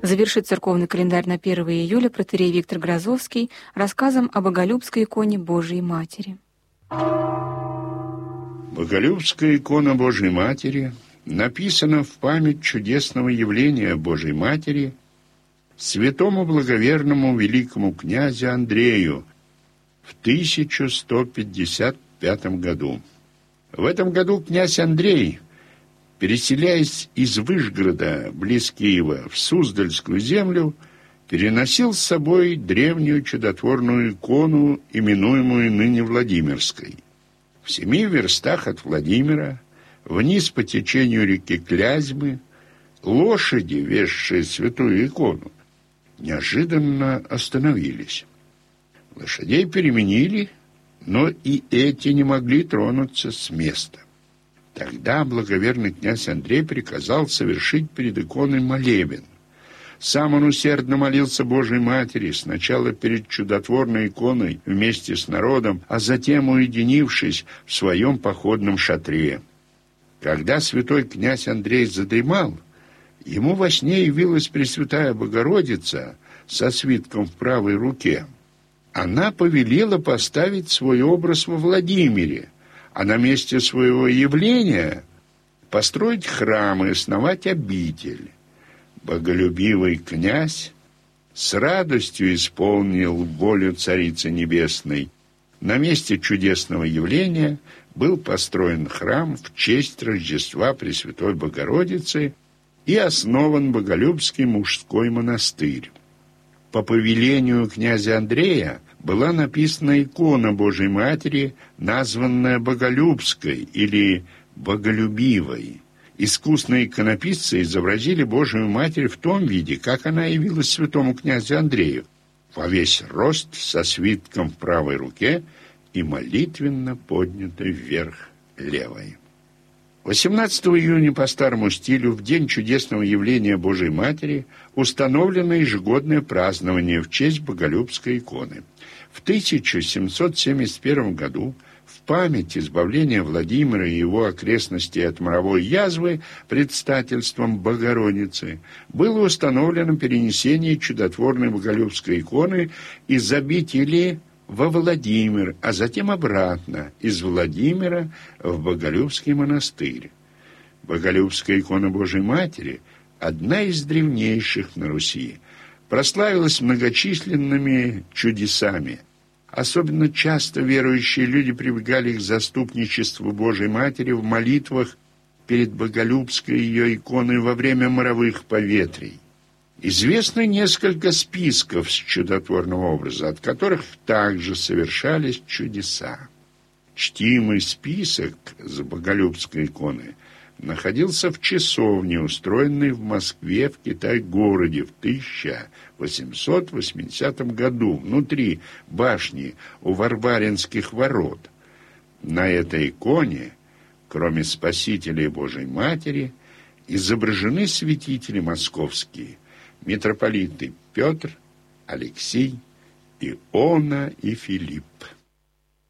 Завершит церковный календарь на 1 июля протоиерей Виктор Грозовский рассказом о Боголюбской иконе Божией Матери. Боголюбская икона Божией Матери написана в память чудесного явления Божией Матери святому благоверному великому князю Андрею в 1155 году. В этом году князь Андрей, переселяясь из Вышгорода, близ Киева, в Суздальскую землю, переносил с собой древнюю чудотворную икону, именуемую ныне Владимирской. В 7 верстах от Владимира, вниз по течению реки Клязьмы, лошади, везшие святую икону, неожиданно остановились. Лошадей переменили, но и эти не могли тронуться с места. Тогда благоверный князь Андрей приказал совершить перед иконой молебен. Сам он усердно молился Божией Матери, сначала перед чудотворной иконой вместе с народом, а затем, уединившись в своем походном шатре. Когда святой князь Андрей задремал, ему во сне явилась Пресвятая Богородица со свитком в правой руке. Она повелела поставить свой образ во Владимире, а на месте своего явления построить храм и основать обитель. Боголюбивый князь с радостью исполнил волю Царицы Небесной. На месте чудесного явления был построен храм в честь Рождества Пресвятой Богородицы и основан Боголюбский мужской монастырь. По повелению князя Андрея была написана икона Божией Матери, названная Боголюбской или Боголюбивой. Искусные иконописцы изобразили Божию Матерь в том виде, как она явилась святому князю Андрею, во весь рост со свитком в правой руке и молитвенно поднятой вверх левой. 18 июня по старому стилю, в день чудесного явления Божией Матери, установлено ежегодное празднование в честь Боголюбской иконы. В 1771 году в память избавления Владимира и его окрестностей от моровой язвы предстательством Богородицы было установлено перенесение чудотворной Боголюбской иконы из обители во Владимир, а затем обратно из Владимира в Боголюбский монастырь. Боголюбская икона Божией Матери, одна из древнейших на Руси, прославилась многочисленными чудесами. Особенно часто верующие люди прибегали к заступничеству Божией Матери в молитвах перед Боголюбской ее иконой во время моровых поветрий. Известно несколько списков с чудотворного образа, от которых также совершались чудеса. Чтимый список с Боголюбской иконы находился в часовне, устроенной в Москве в Китай-городе в 1880 году, внутри башни у Варваринских ворот. На этой иконе, кроме Спасителя и Божией Матери, изображены святители московские, митрополиты Петр, Алексий, Иона и Филипп.